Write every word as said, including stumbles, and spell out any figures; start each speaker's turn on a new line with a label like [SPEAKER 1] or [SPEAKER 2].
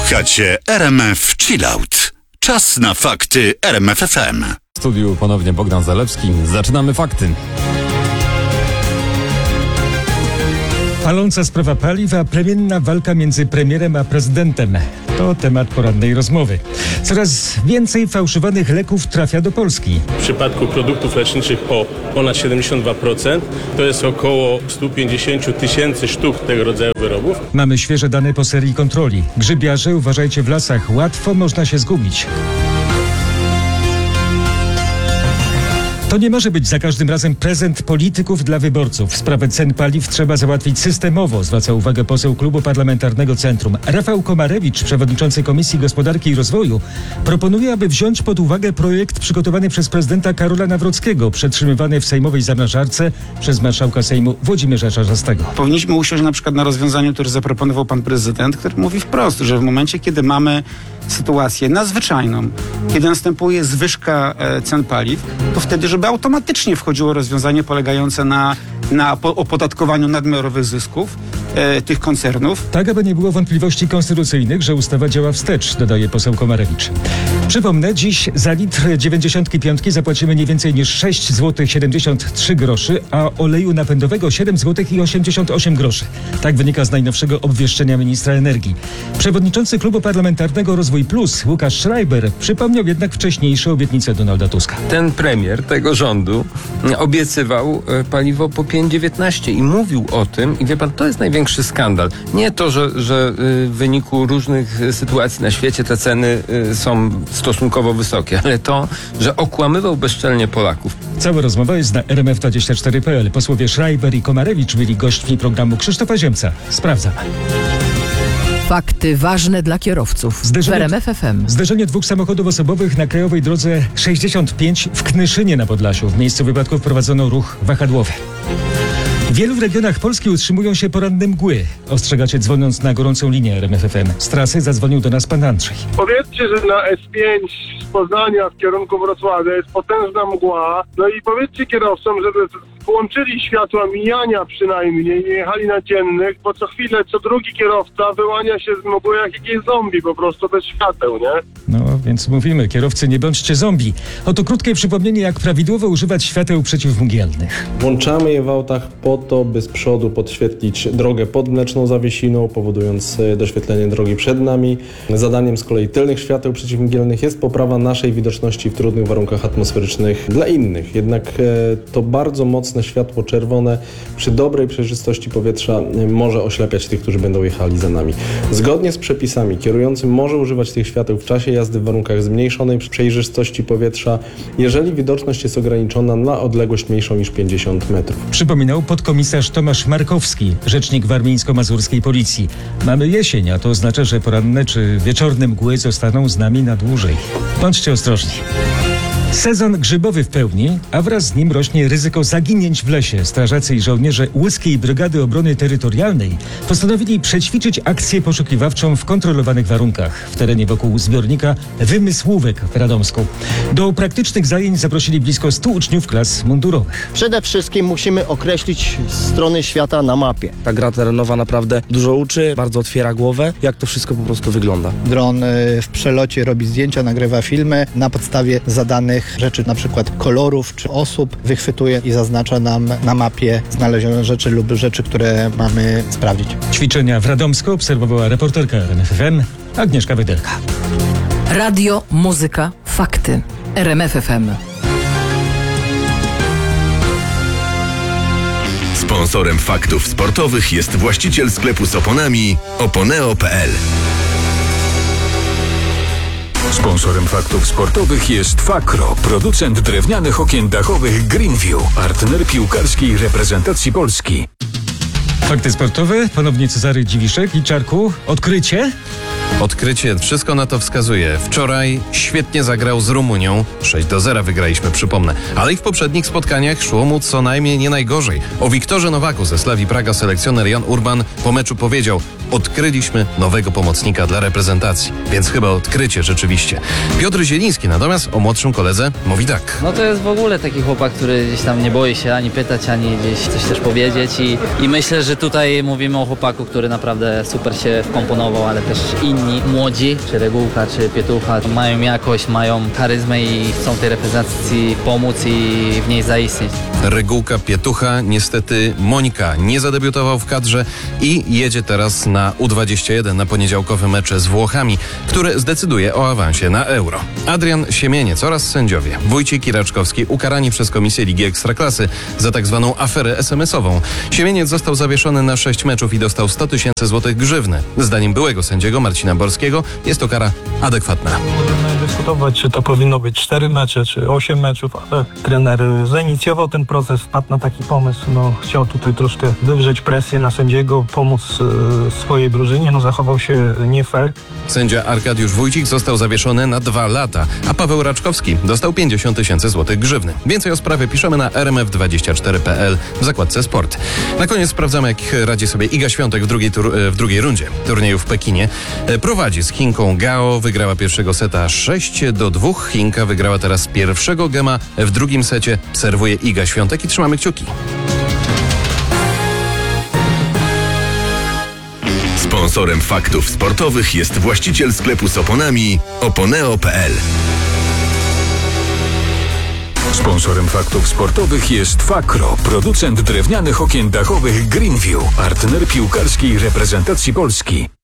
[SPEAKER 1] Słuchacie R M F Chillout. Czas na fakty R M F F M.
[SPEAKER 2] W studiu ponownie Bogdan Zalewski. Zaczynamy fakty.
[SPEAKER 3] Paląca sprawa paliw, a plemienna walka między premierem a prezydentem. To temat porannej rozmowy. Coraz więcej fałszowanych leków trafia do Polski.
[SPEAKER 4] W przypadku produktów leczniczych o ponad siedemdziesiąt dwa procent to jest około sto pięćdziesiąt tysięcy sztuk tego rodzaju wyrobów.
[SPEAKER 3] Mamy świeże dane po serii kontroli. Grzybiarze, uważajcie w lasach, łatwo można się zgubić. To nie może być za każdym razem prezent polityków dla wyborców. Sprawę cen paliw trzeba załatwić systemowo, zwraca uwagę poseł Klubu Parlamentarnego Centrum. Rafał Komarewicz, przewodniczący Komisji Gospodarki i Rozwoju, proponuje, aby wziąć pod uwagę projekt przygotowany przez prezydenta Karola Nawrockiego, przetrzymywany w sejmowej zamrażarce przez marszałka Sejmu Włodzimierza Czarzastego.
[SPEAKER 5] Powinniśmy usiąść na przykład na rozwiązaniu, które zaproponował pan prezydent, który mówi wprost, że w momencie, kiedy mamy sytuację nadzwyczajną, kiedy następuje zwyżka e, cen paliw, to wtedy, żeby automatycznie wchodziło rozwiązanie polegające na, na opodatkowaniu nadmiarowych zysków e, tych koncernów. Tak, aby nie było wątpliwości konstytucyjnych, że ustawa działa wstecz, dodaje poseł Komarewicz.
[SPEAKER 3] Przypomnę, dziś za litr dziewięćdziesiątki piątki zapłacimy nie więcej niż sześć złotych siedemdziesiąt trzy groszy, a oleju napędowego siedem złotych osiemdziesiąt osiem groszy. Tak wynika z najnowszego obwieszczenia ministra energii. Przewodniczący Klubu Parlamentarnego Rozwój Plus, Łukasz Schreiber, przypomniał jednak wcześniejsze obietnice Donalda Tuska.
[SPEAKER 6] Ten premier tego rządu obiecywał paliwo po pięć dziewiętnaście i mówił o tym, i wie pan, to jest największy skandal. Nie to, że, że w wyniku różnych sytuacji na świecie te ceny są stosunkowo wysokie, ale to, że okłamywał bezczelnie Polaków.
[SPEAKER 3] Cała rozmowa jest na R M F dwadzieścia cztery kropka p l. Posłowie Schreiber i Komarewicz byli gośćmi programu Krzysztofa Ziemca. Sprawdzam.
[SPEAKER 7] Fakty ważne dla kierowców.
[SPEAKER 3] Zderzenie,
[SPEAKER 7] w R M F F M.
[SPEAKER 3] Zderzenie dwóch samochodów osobowych na krajowej drodze sześćdziesiąt pięć w Knyszynie na Podlasiu. W miejscu wypadku wprowadzono ruch wahadłowy. W wielu regionach Polski utrzymują się poranne mgły. Ostrzegacie dzwoniąc na gorącą linię R M F F M. Z trasy zadzwonił do nas pan Andrzej.
[SPEAKER 8] Powiedzcie, że na S pięć z Poznania w kierunku Wrocławia jest potężna mgła. No i powiedzcie kierowcom, żeby włączyli światła mijania przynajmniej, nie jechali na dziennych, bo co chwilę, co drugi kierowca wyłania się z mgły jak jakiś zombie, po prostu bez świateł, nie?
[SPEAKER 3] No, więc mówimy, kierowcy, nie bądźcie zombie. Oto krótkie przypomnienie, jak prawidłowo używać świateł przeciwmgielnych.
[SPEAKER 9] Włączamy je w autach po to, by z przodu podświetlić drogę pod Mleczną Zawiesiną, powodując doświetlenie drogi przed nami. Zadaniem z kolei tylnych świateł przeciwmgielnych jest poprawa naszej widoczności w trudnych warunkach atmosferycznych dla innych. Jednak e, to bardzo mocne światło czerwone przy dobrej przejrzystości powietrza może oślepiać tych, którzy będą jechali za nami. Zgodnie z przepisami kierujący może używać tych świateł w czasie jazdy w warunkach zmniejszonej przejrzystości powietrza, jeżeli widoczność jest ograniczona na odległość mniejszą niż pięćdziesiąt metrów.
[SPEAKER 3] Przypominał podkomisarz Tomasz Markowski, rzecznik warmińsko-mazurskiej policji. Mamy jesień, a to oznacza, że poranne czy wieczorne mgły zostaną z nami na dłużej. Bądźcie ostrożni. Sezon grzybowy w pełni, a wraz z nim rośnie ryzyko zaginięć w lesie. Strażacy i żołnierze Łódzkiej Brygady Obrony Terytorialnej postanowili przećwiczyć akcję poszukiwawczą w kontrolowanych warunkach w terenie wokół zbiornika Wymysłówek w Radomsku. Do praktycznych zajęć zaprosili blisko stu uczniów klas mundurowych.
[SPEAKER 10] Przede wszystkim musimy określić strony świata na mapie.
[SPEAKER 11] Ta gra terenowa naprawdę dużo uczy, bardzo otwiera głowę, jak to wszystko po prostu wygląda.
[SPEAKER 12] Dron w przelocie robi zdjęcia, nagrywa filmy na podstawie zadanych rzeczy, na przykład kolorów czy osób, wychwytuje i zaznacza nam na mapie znalezione rzeczy lub rzeczy, które mamy sprawdzić.
[SPEAKER 3] Ćwiczenia w Radomsku obserwowała reporterka R M F F M Agnieszka Wydelka.
[SPEAKER 7] Radio, muzyka, fakty. R M F F M.
[SPEAKER 1] Sponsorem faktów sportowych jest właściciel sklepu z oponami oponeo kropka p l.
[SPEAKER 13] Sponsorem faktów sportowych jest Fakro, producent drewnianych okien dachowych Greenview, partner piłkarskiej reprezentacji Polski.
[SPEAKER 3] Fakty sportowe, ponownie Cezary Dziwiszek i Czarku. Odkrycie?
[SPEAKER 14] Odkrycie, wszystko na to wskazuje. Wczoraj świetnie zagrał z Rumunią. sześć do zera wygraliśmy, przypomnę. Ale i w poprzednich spotkaniach szło mu co najmniej nie najgorzej. O Wiktorze Nowaku ze Slavii Praga selekcjoner Jan Urban po meczu powiedział: odkryliśmy nowego pomocnika dla reprezentacji. Więc chyba odkrycie rzeczywiście. Piotr Zieliński natomiast o młodszym koledze mówi tak.
[SPEAKER 15] No to jest w ogóle taki chłopak, który gdzieś tam nie boi się ani pytać, ani gdzieś coś też powiedzieć i, i myślę, że tutaj mówimy o chłopaku, który naprawdę super się wkomponował, ale też inni inni młodzi, czy Regułka, czy Pietucha, mają jakość, mają charyzmę i chcą tej reprezentacji pomóc i w niej zaistnieć.
[SPEAKER 14] Regułka, Pietucha, niestety Monika nie zadebiutował w kadrze i jedzie teraz na U dwadzieścia jeden na poniedziałkowy mecz z Włochami, który zdecyduje o awansie na Euro. Adrian Siemieniec oraz sędziowie Wójcik i Raczkowski ukarani przez Komisję Ligi Ekstraklasy za tak zwaną aferę es em esową. Siemieniec został zawieszony na sześć meczów i dostał sto tysięcy złotych grzywny. Zdaniem byłego sędziego Marcina Borskiego jest to kara adekwatna.
[SPEAKER 16] Możemy dyskutować, czy to powinno być cztery mecze, czy osiem meczów, ale trener zainicjował ten proces, wpadł na taki pomysł, no chciał tutaj troszkę wywrzeć presję na sędziego, pomóc e, swojej drużynie, no zachował się nie fair.
[SPEAKER 14] Sędzia Arkadiusz Wójcik został zawieszony na dwa lata, a Paweł Raczkowski dostał pięćdziesiąt tysięcy złotych grzywny. Więcej o sprawie piszemy na r m f dwadzieścia cztery kropka p l w zakładce Sport. Na koniec sprawdzamy, jak radzi sobie Iga Świątek w drugiej, tur- w drugiej rundzie turnieju w Pekinie. Prowadzi z Chinką Gao, wygrała pierwszego seta sześć do dwóch. Chinka wygrała teraz pierwszego gema w drugim secie. Serwuje Iga Świątek i trzymamy kciuki.
[SPEAKER 1] Sponsorem faktów sportowych jest właściciel sklepu z oponami oponeo kropka p l.
[SPEAKER 13] Sponsorem faktów sportowych jest Fakro, producent drewnianych okien dachowych Greenview, partner piłkarskiej reprezentacji Polski.